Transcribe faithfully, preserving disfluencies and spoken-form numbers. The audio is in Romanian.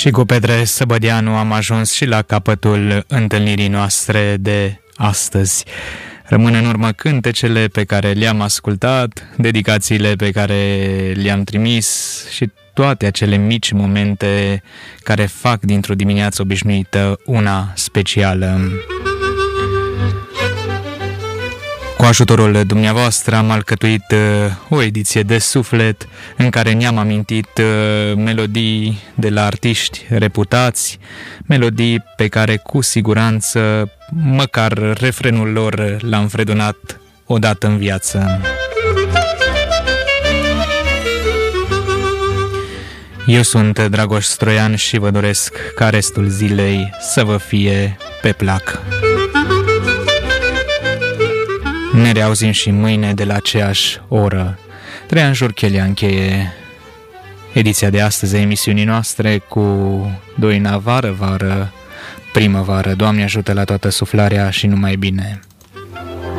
Și cu Petre Săbădeanu am ajuns și la capătul întâlnirii noastre de astăzi. Rămân în urmă cântecele pe care le-am ascultat, dedicațiile pe care le-am trimis și toate acele mici momente care fac dintr-o dimineață obișnuită una specială. Cu ajutorul dumneavoastră am alcătuit o ediție de suflet în care ne-am amintit melodii de la artiști reputați, melodii pe care cu siguranță măcar refrenul lor l-am fredonat odată în viață. Eu sunt Dragoș Stroian și vă doresc ca restul zilei să vă fie pe plac. Ne reauzim și mâine de la aceeași oră. Traian Jurchelea încheie ediția de astăzi a emisiunii noastre cu Doina vară, vară, primăvară. Doamne ajută la toată suflarea și numai bine!